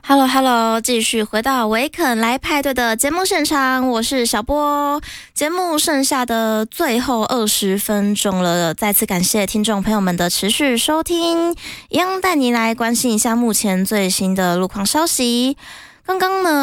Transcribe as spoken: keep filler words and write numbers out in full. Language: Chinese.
Hello Hello，继续回到维肯来派对的节目现场，我是小波。节目剩下的最后二十分钟了，再次感谢听众朋友们的持续收听，一样带你来关心一下目前最新的路况消息。刚刚呢